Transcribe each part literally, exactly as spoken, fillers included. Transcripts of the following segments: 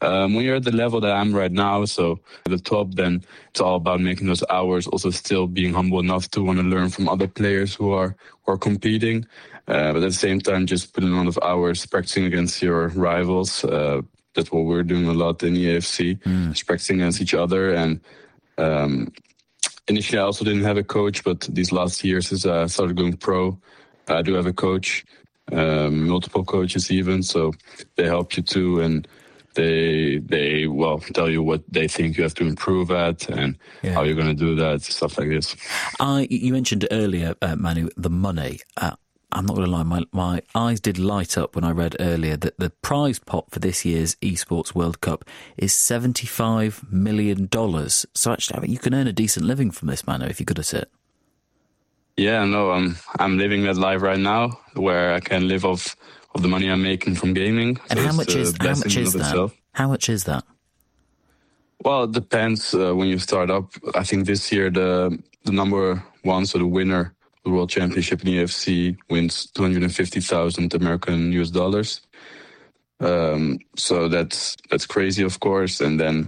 Um, when you're at the level that I'm right now, so at the top, then it's all about making those hours, also still being humble enough to want to learn from other players who are, who are competing. Uh, but at the same time, just putting a lot of hours practicing against your rivals. Uh, that's what we're doing a lot in E A F C, mm. just practicing against each other. And um, initially, I also didn't have a coach, but these last years, since I started going pro, I do have a coach, um, multiple coaches even. So they help you too, and they they well tell you what they think you have to improve at and yeah. how you're going to do that, stuff like this. I you mentioned earlier, uh, Manu, the money. Uh, I'm not going to lie, my, my eyes did light up when I read earlier that the prize pot for this year's Esports World Cup is seventy-five million dollars. So actually, I mean, you can earn a decent living from this, Manu, if you're good at it. Yeah, no, I'm I'm living that life right now, where I can live off of the money I'm making from gaming. And so how much is how much is that? Itself. How much is that? Well, it depends uh, when you start up. I think this year the the number one, so the winner. The World Championship in E F C wins two hundred fifty thousand American U S dollars. Um, so that's that's crazy, of course. And then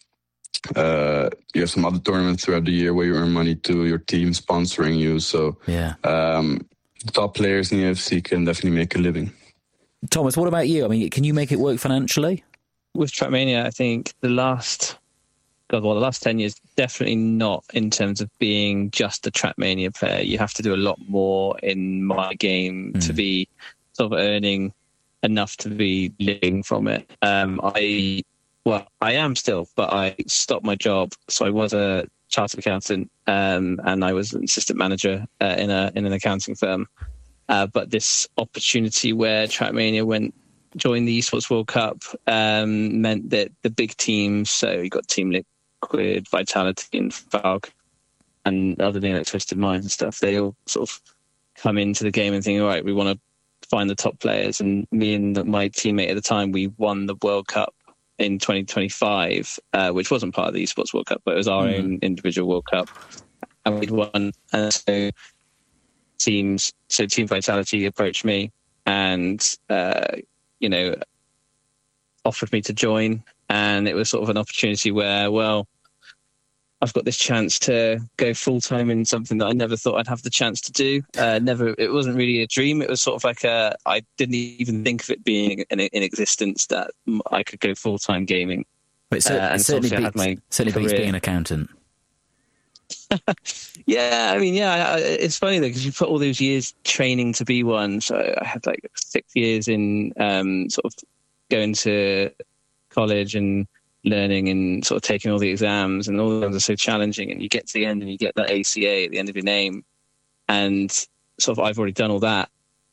uh, you have some other tournaments throughout the year where you earn money too, your team sponsoring you. So yeah, um, the top players in E F C can definitely make a living. Thomas, what about you? I mean, can you make it work financially? With Trackmania, I think the last... God, well, the last ten years, definitely not in terms of being just a Trackmania player. You have to do a lot more in my game mm. to be sort of earning enough to be living from it. Um, I, well, I am still, but I stopped my job. So I was a chartered accountant um, and I was an assistant manager uh, in a in an accounting firm. Uh, but this opportunity where Trackmania went, joined the Esports World Cup um, meant that the big teams, so you got Team Liquid, Vitality and Valk and other things like Twisted Minds and stuff, they all sort of come into the game and think, all right, we want to find the top players. And me and my teammate at the time, we won the World Cup in twenty twenty-five, uh, which wasn't part of the Esports World Cup, but it was our mm. own individual World Cup. And we'd won. And so teams, so Team Vitality approached me and, uh, you know, offered me to join. And it was sort of an opportunity where, well, I've got this chance to go full time in something that I never thought I'd have the chance to do. Uh, never, it wasn't really a dream. It was sort of like a, I didn't even think of it being in, in existence that I could go full time gaming. But so, uh, and certainly, beats, I had my certainly beats being an accountant. yeah, I mean, yeah, I, it's funny though, because you put all those years training to be one. So I had like six years in um, sort of going to college and learning and sort of taking all the exams, and all of them are so challenging, and you get to the end and you get that A C A at the end of your name, and sort of I've already done all that,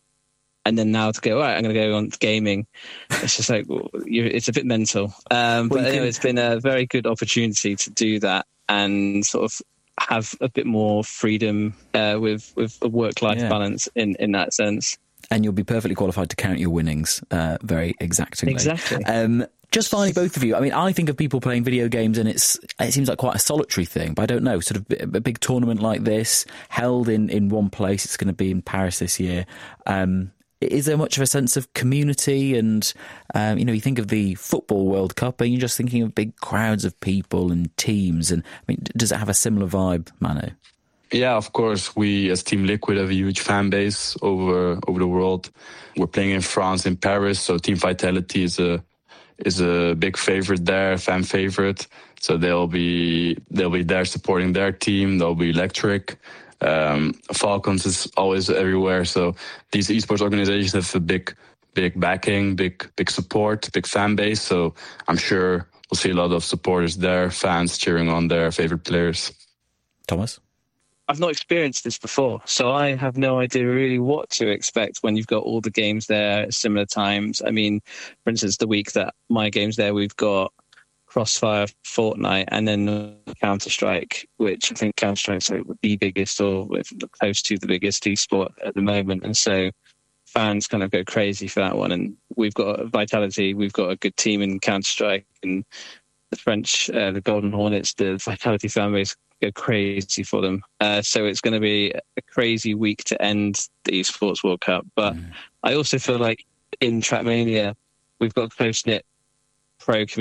and then now to go, all right, I'm going to go on to gaming. It's just like, you're, it's a bit mental. Um, well, but anyway, can... it's been a very good opportunity to do that and sort of have a bit more freedom uh, with, with a work-life yeah. balance in, in that sense. And you'll be perfectly qualified to count your winnings uh, very exactingly. Exactly. Um, just finally, both of you, I mean, I think of people playing video games and it's it seems like quite a solitary thing, but I don't know, sort of a big tournament like this, held in, in one place, it's going to be in Paris this year. Um, is there much of a sense of community? And, um, you know, you think of the Football World Cup and you're just thinking of big crowds of people and teams. And, I mean, does it have a similar vibe, Manu? Yeah, of course. We, as Team Liquid, have a huge fan base over over the world. We're playing in France, in Paris, so Team Vitality is a is a big favorite there, fan favorite. So they'll be they'll be there supporting their team. They'll be electric. Um, Falcons is always everywhere. So these esports organizations have a big big backing, big big support, big fan base. So I'm sure we'll see a lot of supporters there, fans cheering on their favorite players. Thomas? I've not experienced this before, so I have no idea really what to expect when you've got all the games there at similar times. I mean, for instance, the week that my game's there, we've got Crossfire, Fortnite, and then Counter-Strike, which I think Counter-Strike's the biggest or close to the biggest esport at the moment. And so fans kind of go crazy for that one. And we've got Vitality, we've got a good team in Counter-Strike, and the French, uh, the Golden Hornets, the Vitality fan base go crazy for them. Uh, so it's going to be a crazy week to end the Esports World Cup. But mm. I also feel like in Trackmania, we've got a close-knit pro community.